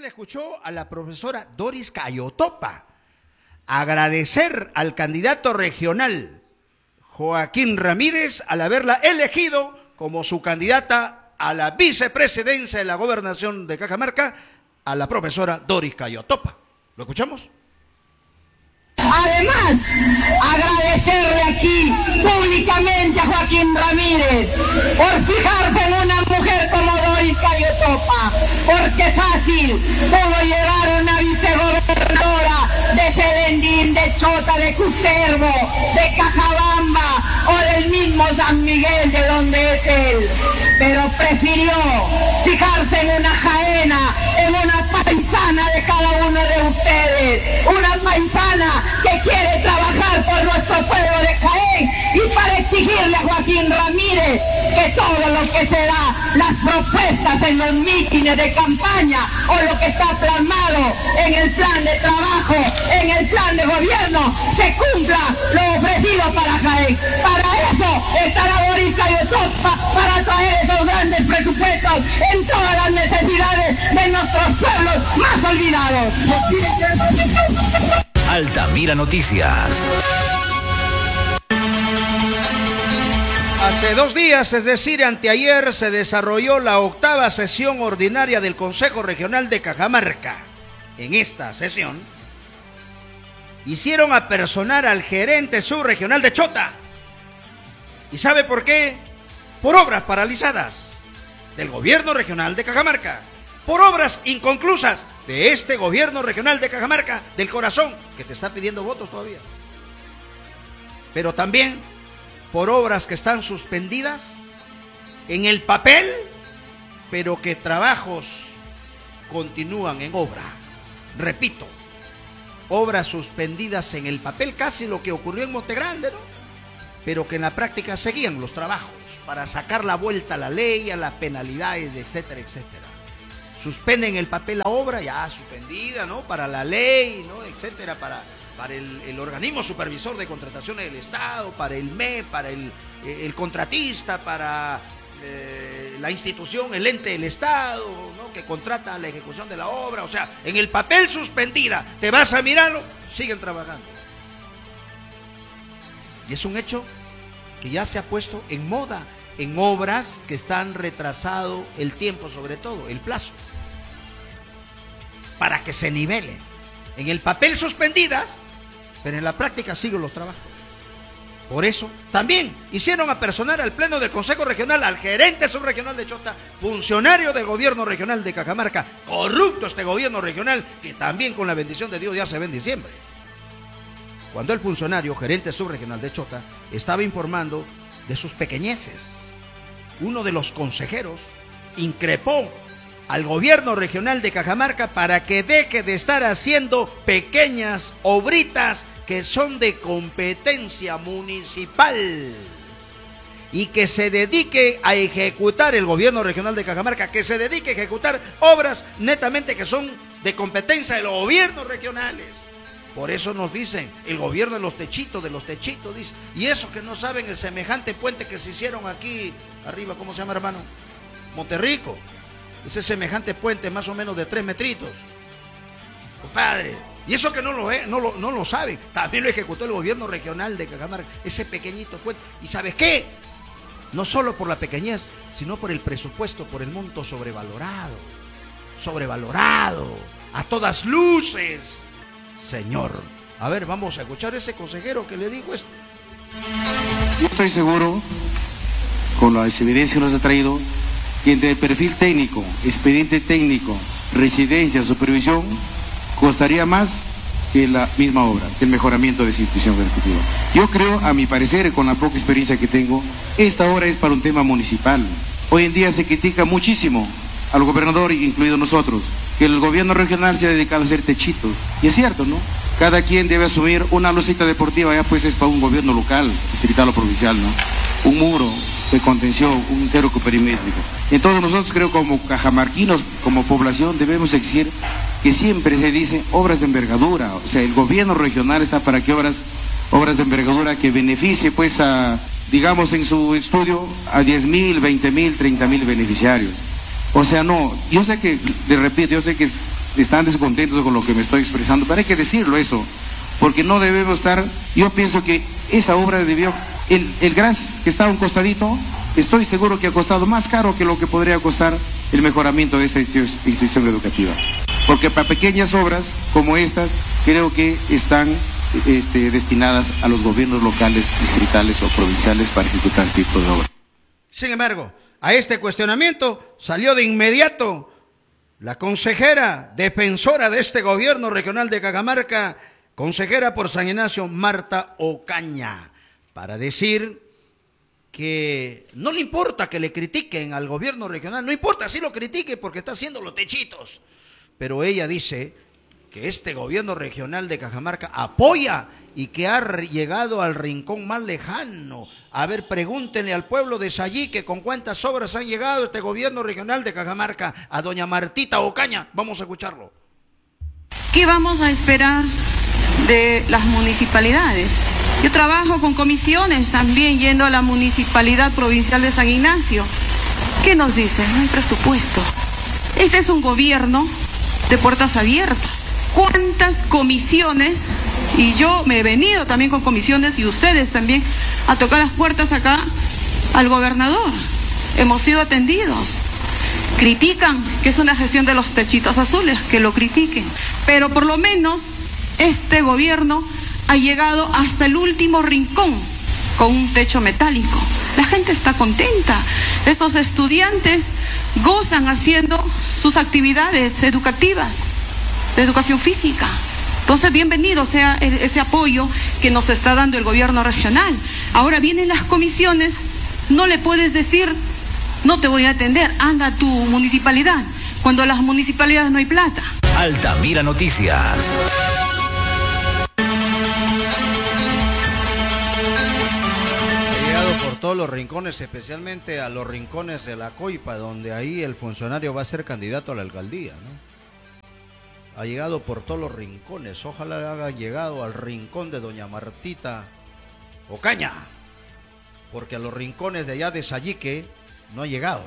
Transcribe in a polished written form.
escuchó a la profesora Doris Cayotopa agradecer al candidato regional Joaquín Ramírez al haberla elegido como su candidata a la vicepresidencia de la gobernación de Cajamarca, a la profesora Doris Cayotopa. ¿Lo escuchamos? Además, agradecerle aquí públicamente a Joaquín Ramírez por fijarse en una mujer como Doris Cayotopa, porque fácil pudo llegar a una vicegobernadora de Selendín, de Chota, de Cutervo, de Cajabamba o del mismo San Miguel, de donde es él, pero prefirió fijarse en una jaena, en una paisana de cada uno de ustedes, una paisana que quiere trabajar por nuestro pueblo de Jaén, y para exigirle a Joaquín Ramírez que todo lo que se da, las propuestas en los mítines de campaña o lo que está plasmado en el plan de trabajo, en el plan de gobierno, se cumpla lo ofrecido para Jaén. Para eso estará Doris Cayotopa, para traer esos grandes presupuestos en todas las necesidades de nuestros pueblos más olvidados. Altamira Noticias. Hace 2 días, es decir, anteayer, se desarrolló la 8ª sesión ordinaria del Consejo Regional de Cajamarca. En esta sesión, hicieron apersonar al gerente subregional de Chota. ¿Y sabe por qué? Por obras paralizadas del gobierno regional de Cajamarca, por obras inconclusas de este gobierno regional de Cajamarca, del corazón, que te está pidiendo votos todavía. Pero también por obras que están suspendidas en el papel, pero que trabajos continúan en obra. Repito, obras suspendidas en el papel, casi lo que ocurrió en Montegrande, ¿no? Pero que en la práctica seguían los trabajos para sacar la vuelta a la ley, a las penalidades, etcétera, etcétera. Suspenden el papel la obra, ya suspendida, ¿no? Para la ley, ¿no? Etcétera, para el organismo supervisor de contrataciones del Estado, para el ME, para el contratista, para la institución, el ente del Estado, ¿no? Que contrata la ejecución de la obra. O sea, en el papel suspendida, te vas a mirarlo, siguen trabajando. Y es un hecho que ya se ha puesto en moda en obras que están retrasado el tiempo, sobre todo el plazo, para que se nivelen. En el papel suspendidas, pero en la práctica siguen los trabajos. Por eso también hicieron apersonar al pleno del Consejo Regional al gerente subregional de Chota, funcionario del gobierno regional de Cajamarca, corrupto este gobierno regional que también con la bendición de Dios ya se ve en diciembre. Cuando el funcionario gerente subregional de Chota estaba informando de sus pequeñeces, uno de los consejeros increpó al gobierno regional de Cajamarca para que deje de estar haciendo pequeñas obritas que son de competencia municipal y que se dedique a ejecutar el gobierno regional de Cajamarca, que se dedique a ejecutar obras netamente que son de competencia de los gobiernos regionales. Por eso nos dicen, el gobierno de los techitos, dice. Y eso que no saben, el semejante puente que se hicieron aquí arriba, ¿cómo se llama, hermano? Monterrico. Ese semejante puente más o menos de 3 metritos. Compadre. Y eso que no lo saben. También lo ejecutó el gobierno regional de Cajamarca. Ese pequeñito puente. ¿Y sabes qué? No solo por la pequeñez, sino por el presupuesto, por el monto sobrevalorado. Sobrevalorado. A todas luces. Señor. A ver, vamos a escuchar a ese consejero que le dijo esto. Yo estoy seguro, con las evidencias que nos ha traído, que entre el perfil técnico, expediente técnico, residencia, supervisión, costaría más que la misma obra, que el mejoramiento de esa institución ejecutiva. Yo creo, a mi parecer, con la poca experiencia que tengo, esta obra es para un tema municipal. Hoy en día se critica muchísimo al gobernador, incluido nosotros, que el gobierno regional se ha dedicado a hacer techitos. Y es cierto, ¿no? Cada quien debe asumir una losita deportiva, ya pues es para un gobierno local, distrital o provincial, ¿no? Un muro de contención, un cerco perimétrico. Entonces nosotros creo como cajamarquinos, como población, debemos exigir que siempre se dice obras de envergadura. O sea, el gobierno regional está para que obras de envergadura que beneficie pues a, digamos en su estudio, a 10,000, 20,000, 30,000 beneficiarios. O sea, no, yo sé que, le repito, yo sé que están descontentos con lo que me estoy expresando, pero hay que decirlo eso, porque no debemos estar, yo pienso que esa obra debió, el gas que está a un costadito, estoy seguro que ha costado más caro que lo que podría costar el mejoramiento de esta institución educativa, porque para pequeñas obras como estas, creo que están destinadas a los gobiernos locales, distritales o provinciales para ejecutar este tipo de obras. Sin embargo, a este cuestionamiento salió de inmediato la consejera defensora de este gobierno regional de Cajamarca, consejera por San Ignacio, Marta Ocaña, para decir que no le importa que le critiquen al gobierno regional, no importa si lo critique porque está haciendo los techitos, pero ella dice que este gobierno regional de Cajamarca apoya y que ha llegado al rincón más lejano. A ver, pregúntenle al pueblo de Sayique con cuántas obras han llegado este gobierno regional de Cajamarca. A doña Martita Ocaña, vamos a escucharlo. ¿Qué vamos a esperar de las municipalidades? Yo trabajo con comisiones también yendo a la Municipalidad Provincial de San Ignacio. ¿Qué nos dicen? No hay presupuesto. Este es un gobierno de puertas abiertas. ¿Cuántas comisiones? Y yo me he venido también con comisiones y ustedes también a tocar las puertas acá al gobernador. Hemos sido atendidos. Critican que es una gestión de los techitos azules, que lo critiquen. Pero por lo menos este gobierno ha llegado hasta el último rincón con un techo metálico. La gente está contenta. Estos estudiantes gozan haciendo sus actividades educativas, de educación física. Entonces, bienvenido sea ese apoyo que nos está dando el gobierno regional. Ahora vienen las comisiones, no le puedes decir, no te voy a atender, anda a tu municipalidad, cuando en las municipalidades no hay plata. Altamira Noticias. He llegado por todos los rincones, especialmente a los rincones de la Coipa, donde ahí el funcionario va a ser candidato a la alcaldía, ¿no? Ha llegado por todos los rincones. Ojalá haya llegado al rincón de doña Martita Ocaña, porque a los rincones de allá de Sayique no ha llegado.